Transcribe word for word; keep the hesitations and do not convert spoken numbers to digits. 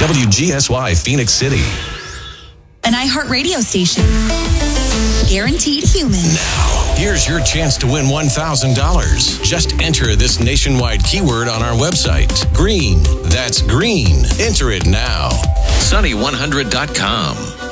W G S Y Phoenix City. An iHeartRadio station. Guaranteed human. Now, here's your chance to win one thousand dollars. Just enter this nationwide keyword on our website. Green. That's green. Enter it now. Sunny one hundred dot com.